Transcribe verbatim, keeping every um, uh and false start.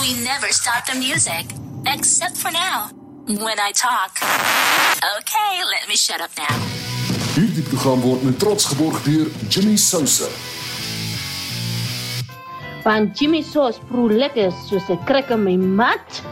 We never stop the music. Except for now. When I talk. Okay, let me shut up now. Hierdie program word met trots geborg deur Jimmy Sousa. Want Jimmy Sauce proe lekker soos 'n krik in my mat.